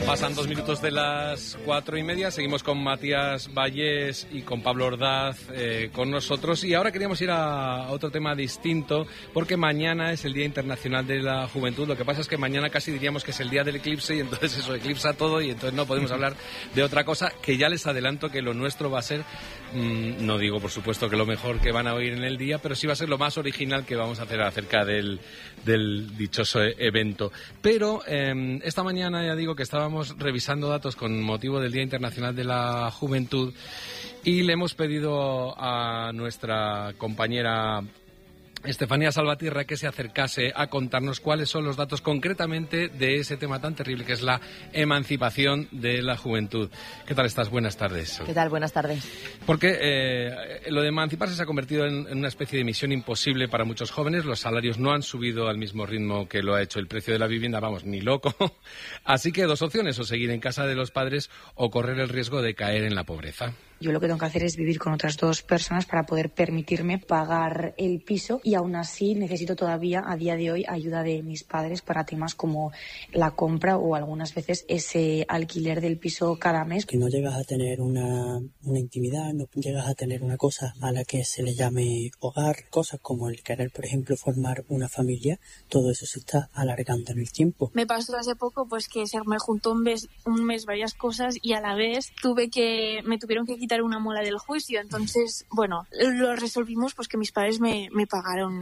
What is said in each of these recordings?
Pasan 2 minutos de las 4:30. Seguimos con Matías Vallés y con Pablo Ordaz con nosotros. Y ahora queríamos ir a otro tema distinto, porque mañana es el Día Internacional de la Juventud. Lo que pasa es que mañana casi diríamos que es el día del eclipse, y entonces eso eclipsa todo, y entonces no podemos hablar de otra cosa, que ya les adelanto que lo nuestro va a ser, no digo por supuesto que lo mejor que van a oír en el día, pero sí va a ser lo más original que vamos a hacer acerca del dichoso evento. Pero esta mañana ya digo que estábamos revisando datos con motivo del Día Internacional de la Juventud, y le hemos pedido a nuestra compañera Estefanía Salvatierra que se acercase a contarnos cuáles son los datos concretamente de ese tema tan terrible que es la emancipación de la juventud. ¿Qué tal estás? Buenas tardes. ¿Qué tal? Buenas tardes. Porque lo de emanciparse se ha convertido en una especie de misión imposible para muchos jóvenes. Los salarios no han subido al mismo ritmo que lo ha hecho el precio de la vivienda, vamos, ni loco. Así que dos opciones: o seguir en casa de los padres o correr el riesgo de caer en la pobreza. Yo lo que tengo que hacer es vivir con otras 2 personas para poder permitirme pagar el piso, y aún así necesito todavía a día de hoy ayuda de mis padres para temas como la compra o algunas veces ese alquiler del piso cada mes. Que no llegas a tener una intimidad, no llegas a tener una cosa a la que se le llame hogar, cosas como el querer, por ejemplo, formar una familia, todo eso se está alargando en el tiempo. Me pasó hace poco pues que se me juntó un mes varias cosas, y a la vez me tuvieron que quitar una muela del juicio. Entonces, bueno, lo resolvimos pues que mis padres me pagaron.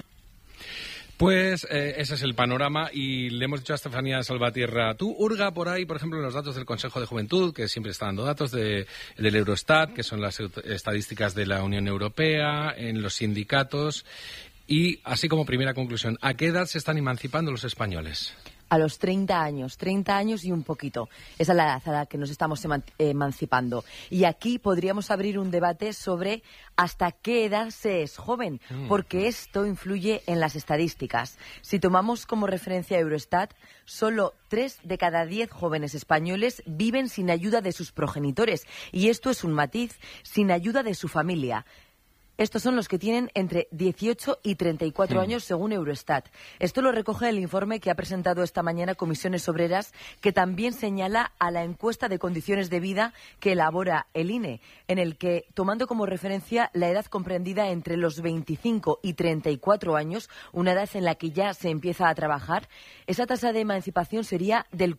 Pues ese es el panorama, y le hemos dicho a Estefanía Salvatierra, tú hurga por ahí, por ejemplo, en los datos del Consejo de Juventud, que siempre está dando datos del Eurostat, que son las estadísticas de la Unión Europea, en los sindicatos, y así como primera conclusión, ¿a qué edad se están emancipando los españoles? A los 30 años y un poquito. Esa es la edad a la que nos estamos emancipando. Y aquí podríamos abrir un debate sobre hasta qué edad se es joven, porque esto influye en las estadísticas. Si tomamos como referencia Eurostat, solo 3 de cada 10 jóvenes españoles viven sin ayuda de sus progenitores. Y esto es un matiz, sin ayuda de su familia. Estos son los que tienen entre 18 y 34 años, según Eurostat. Esto lo recoge el informe que ha presentado esta mañana Comisiones Obreras, que también señala a la encuesta de condiciones de vida que elabora el INE, en el que, tomando como referencia la edad comprendida entre los 25 y 34 años, una edad en la que ya se empieza a trabajar, esa tasa de emancipación sería del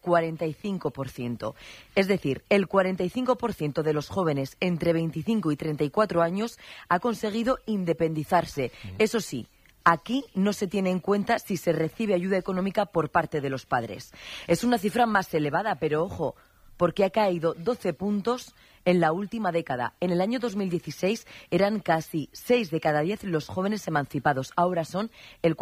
45%. Es decir, el 45% de los jóvenes entre 25 y 34 años ha conseguido independizarse. Eso sí, aquí no se tiene en cuenta si se recibe ayuda económica por parte de los padres. Es una cifra más elevada, pero ojo, porque ha caído 12 puntos en la última década. En el año 2016 eran casi 6 de cada 10 los jóvenes emancipados. Ahora son el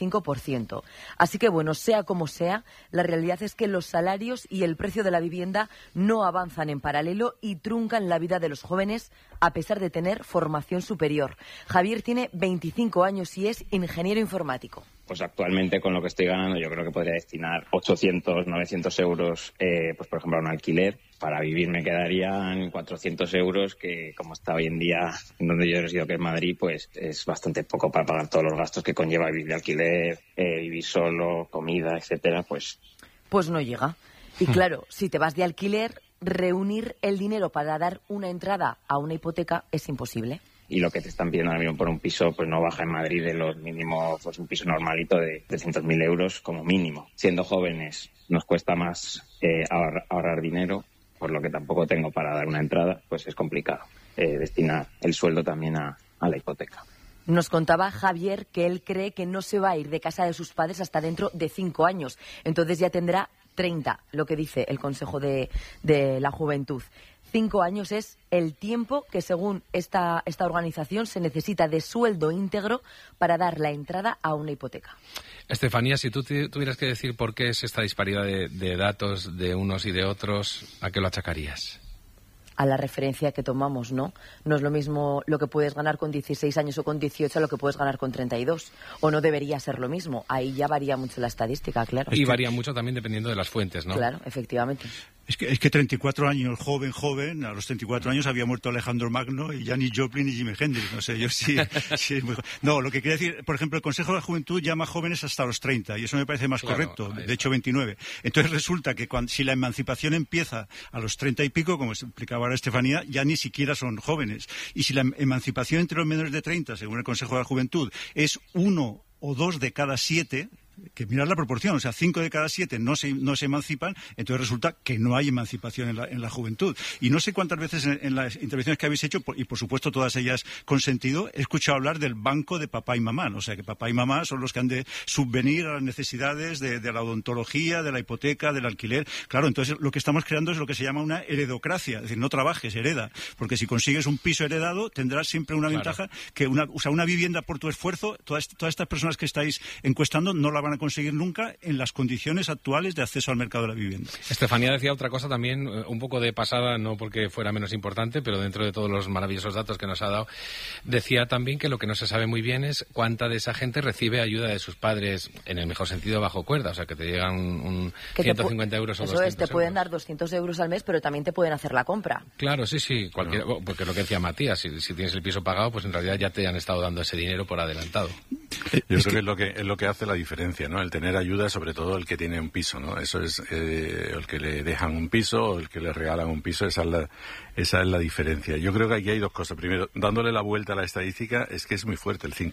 45%. Así que, bueno, sea como sea, la realidad es que los salarios y el precio de la vivienda no avanzan en paralelo y truncan la vida de los jóvenes a pesar de tener formación superior. Javier tiene 25 años y es ingeniero informático. Pues actualmente con lo que estoy ganando yo creo que podría destinar 800, 900 euros, pues por ejemplo a un alquiler. Para vivir me quedarían 400 euros, que como está hoy en día en donde yo resido, que es Madrid, pues es bastante poco para pagar todos los gastos que conlleva vivir de alquiler, vivir solo, comida, etcétera, pues no llega. Y claro, si te vas de alquiler, reunir el dinero para dar una entrada a una hipoteca es imposible. Y lo que te están pidiendo ahora mismo por un piso pues no baja en Madrid de los mínimos, pues un piso normalito de 300.000 euros como mínimo. Siendo jóvenes nos cuesta más ahorrar dinero, por lo que tampoco tengo para dar una entrada, pues es complicado destinar el sueldo también a la hipoteca. Nos contaba Javier que él cree que no se va a ir de casa de sus padres hasta dentro de 5 años. Entonces ya tendrá 30, lo que dice el Consejo de la Juventud. 5 años es el tiempo que, según esta organización, se necesita de sueldo íntegro para dar la entrada a una hipoteca. Estefanía, si tú tuvieras que decir por qué es esta disparidad de datos de unos y de otros, ¿a qué lo achacarías? A la referencia que tomamos, ¿no? No es lo mismo lo que puedes ganar con 16 años o con 18 a lo que puedes ganar con 32. O no debería ser lo mismo. Ahí ya varía mucho la estadística, claro. Y varía mucho también dependiendo de las fuentes, ¿no? Claro, efectivamente. Es que 34 años, joven, a los 34 años había muerto Alejandro Magno y Janis Joplin y Jimi Hendrix. No sé, yo sí es muy No, lo que quería decir, por ejemplo, el Consejo de la Juventud llama jóvenes hasta los 30 y eso me parece más correcto, de hecho 29. Entonces resulta que si la emancipación empieza a los 30 y pico, como explicaba ahora Estefanía, ya ni siquiera son jóvenes. Y si la emancipación entre los menores de 30, según el Consejo de la Juventud, es 1 o 2 de cada 7, que mirar la proporción, o sea, 5 de cada 7 no se emancipan, entonces resulta que no hay emancipación en la juventud. Y no sé cuántas veces en las intervenciones que habéis hecho, y por supuesto todas ellas con sentido, he escuchado hablar del banco de papá y mamá, ¿no? O sea, que papá y mamá son los que han de subvenir a las necesidades de la odontología, de la hipoteca, del alquiler. Claro, entonces lo que estamos creando es lo que se llama una heredocracia, es decir, no trabajes, hereda, porque si consigues un piso heredado tendrás siempre una ventaja que una vivienda por tu esfuerzo, todas estas personas que estáis encuestando no la van a conseguir nunca en las condiciones actuales de acceso al mercado de la vivienda. Estefanía decía otra cosa también, un poco de pasada, no porque fuera menos importante, pero dentro de todos los maravillosos datos que nos ha dado, decía también que lo que no se sabe muy bien es cuánta de esa gente recibe ayuda de sus padres, en el mejor sentido, bajo cuerda, o sea, que te llegan un 150 euros o 200 euros. Eso es, te pueden dar 200 euros al mes, pero también te pueden hacer la compra. Claro, sí, porque lo que decía Matías, si tienes el piso pagado, pues en realidad ya te han estado dando ese dinero por adelantado. Yo creo que es lo que hace la diferencia, ¿no? El tener ayuda, sobre todo el que tiene un piso, ¿no? Eso es el que le dejan un piso o el que le regalan un piso, esa es la diferencia. Yo creo que aquí hay dos cosas. Primero, dándole la vuelta a la estadística, es que es muy fuerte, el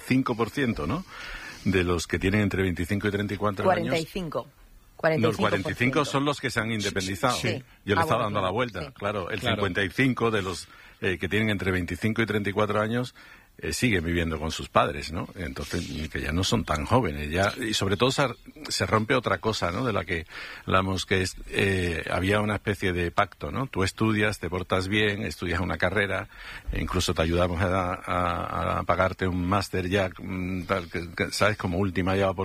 55%, ¿no? De los que tienen entre 25 y 34 años. 45. Los 45 son los que se han independizado. Sí. Yo le estaba dando la vuelta. Sí. Claro, el 55 de los que tienen entre 25 y 34 años siguen viviendo con sus padres, ¿no? Entonces, que ya no son tan jóvenes. Y sobre todo se rompe otra cosa, ¿no? De la que hablamos, que es había una especie de pacto, ¿no? Tú estudias, te portas bien, estudias una carrera, e incluso te ayudamos a pagarte un máster ya, tal, que, ¿sabes? Como última ya